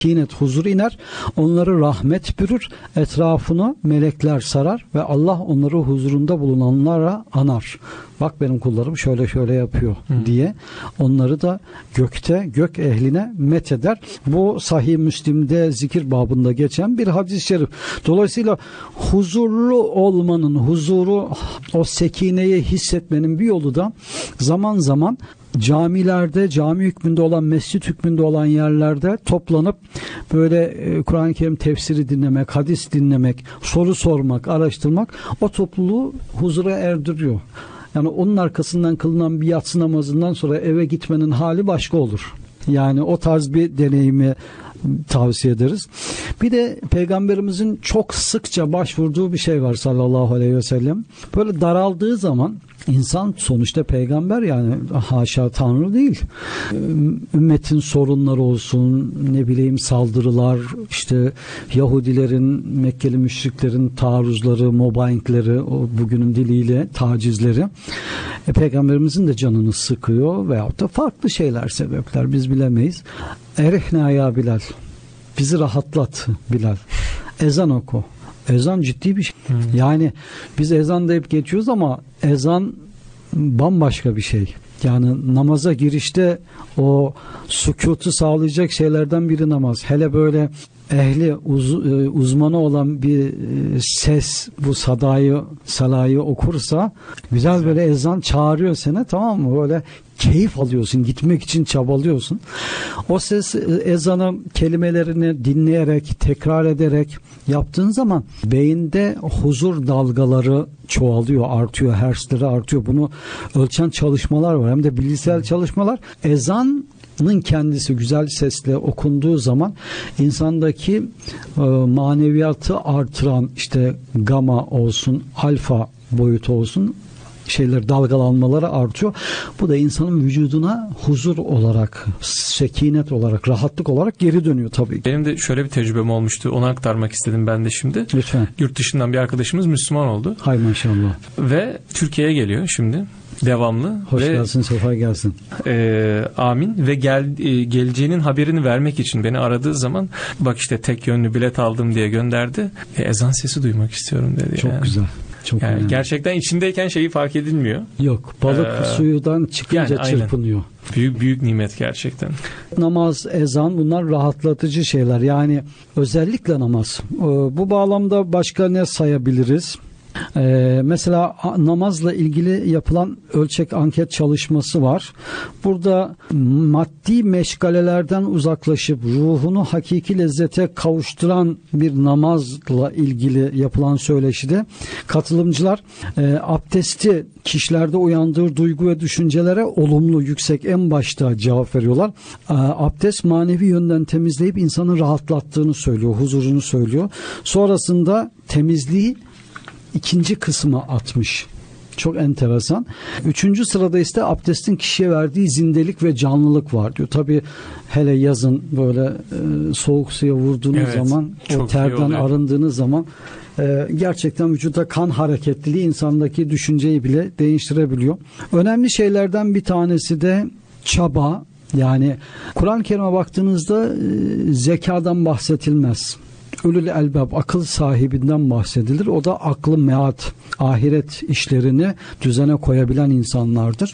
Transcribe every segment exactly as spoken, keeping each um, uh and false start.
Sekinet, huzur iner, onları rahmet bürür, etrafını melekler sarar ve Allah onları huzurunda bulunanlara anar. Bak benim kullarım şöyle şöyle yapıyor Hı. diye onları da gökte, gök ehline metheder. Bu Sahih Müslim'de zikir babında geçen bir hadis-i şerif. Dolayısıyla huzurlu olmanın, huzuru, o sekineyi hissetmenin bir yolu da zaman zaman camilerde, cami hükmünde olan, mescit hükmünde olan yerlerde toplanıp böyle Kur'an-ı Kerim tefsiri dinlemek, hadis dinlemek, soru sormak, araştırmak o topluluğu huzura erdiriyor. Yani onun arkasından kılınan bir yatsı namazından sonra eve gitmenin hali başka olur. Yani o tarz bir deneyimi tavsiye ederiz. Bir de Peygamberimizin çok sıkça başvurduğu bir şey var sallallahu aleyhi ve sellem. Böyle daraldığı zaman insan sonuçta peygamber, yani haşa Tanrı değil. Ümmetin sorunları olsun, ne bileyim saldırılar, işte Yahudilerin, Mekkeli müşriklerin taarruzları, mobbingleri, o bugünün diliyle tacizleri e, peygamberimizin de canını sıkıyor veyahut da farklı şeyler, sebepler biz bilemeyiz. Erihna ya Bilal, bizi rahatlat Bilal, ezan oku. Ezan ciddi bir şey. Hmm. Yani biz ezan deyip geçiyoruz ama ezan bambaşka bir şey. Yani namaza girişte o sükutu sağlayacak şeylerden biri namaz. Hele böyle ehli uz, uzmanı olan bir ses bu sadayı salayı okursa güzel, böyle ezan çağırıyor seni, tamam mı? Böyle keyif alıyorsun, gitmek için çabalıyorsun. O ses ezanı kelimelerini dinleyerek, tekrar ederek yaptığın zaman beyinde huzur dalgaları çoğalıyor, artıyor, hertzleri artıyor. Bunu ölçen çalışmalar var. Hem de bilgisayar çalışmalar. Ezanın kendisi güzel sesle okunduğu zaman insandaki e, maneviyatı artıran, işte gama olsun, alfa boyutu olsun, şeyler, dalgalanmaları artıyor. Bu da insanın vücuduna huzur olarak, sekinet olarak, rahatlık olarak geri dönüyor tabii. Benim de şöyle bir tecrübem olmuştu. Onu aktarmak istedim ben de şimdi. Lütfen. Yurt dışından bir arkadaşımız Müslüman oldu. Hay maşallah. Ve Türkiye'ye geliyor şimdi. Devamlı. Hoş ve, gelsin, sefa gelsin. E, amin. Ve gel, e, geleceğinin haberini vermek için beni aradığı zaman, bak işte tek yönlü bilet aldım diye gönderdi. E, ezan sesi duymak istiyorum dedi. Çok yani. güzel. Çok yani önemli. Gerçekten içindeyken şeyi fark edilmiyor. Yok. Balık ee, suyudan çıkınca yani çırpınıyor. Aynen. Büyük büyük nimet gerçekten. Namaz, ezan, bunlar rahatlatıcı şeyler. Yani özellikle namaz. Bu bağlamda başka ne sayabiliriz? Ee, mesela namazla ilgili yapılan ölçek anket çalışması var. Burada maddi meşgalelerden uzaklaşıp ruhunu hakiki lezzete kavuşturan bir namazla ilgili yapılan söyleşide katılımcılar e, abdesti kişilerde uyandırır duygu ve düşüncelere olumlu, yüksek, en başta cevap veriyorlar. E, abdest manevi yönden temizleyip insanı rahatlattığını söylüyor, huzurunu söylüyor. Sonrasında temizliği İkinci kısma atmış. Çok enteresan. Üçüncü sırada ise abdestin kişiye verdiği zindelik ve canlılık var diyor. Tabii hele yazın böyle e, soğuk suya vurduğunuz evet, zaman, o terden arındığınız zaman e, gerçekten vücuda kan hareketliliği insandaki düşünceyi bile değiştirebiliyor. Önemli şeylerden bir tanesi de çaba. Yani Kur'an-ı Kerim'e baktığınızda e, zekadan bahsedilmez. Ulul elbab, akıl sahibinden bahsedilir. O da aklı meat, ahiret işlerini düzene koyabilen insanlardır.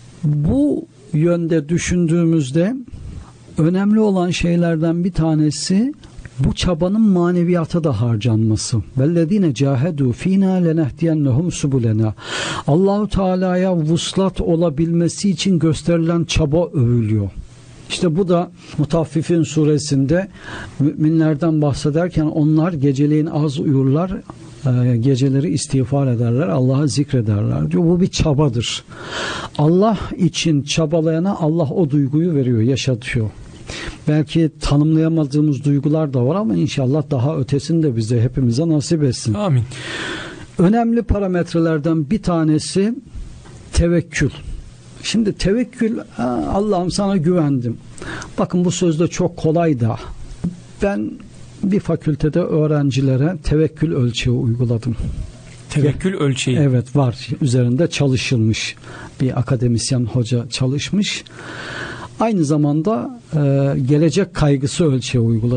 Bu yönde düşündüğümüzde önemli olan şeylerden bir tanesi bu çabanın maneviyata da harcanması. Vellezine cahedu fina lenehdiyennehum subulena. Allahu Teala'ya vuslat olabilmesi için gösterilen çaba övülüyor. İşte bu da Mutaffifin suresinde müminlerden bahsederken onlar geceleyin az uyurlar, geceleri istiğfar ederler, Allah'ı zikrederler diyor. Bu bir çabadır. Allah için çabalayana Allah o duyguyu veriyor, yaşatıyor. Belki tanımlayamadığımız duygular da var ama inşallah daha ötesini de bize, hepimize nasip etsin. Amin. Önemli parametrelerden bir tanesi tevekkül. Şimdi tevekkül, Allah'ım sana güvendim. Bakın bu söz de çok kolay da ben bir fakültede öğrencilere tevekkül ölçeği uyguladım. Tevekkül ölçeği? Evet, var. Üzerinde çalışılmış. Bir akademisyen hoca çalışmış. Aynı zamanda e, gelecek kaygısı ölçeği uyguladı.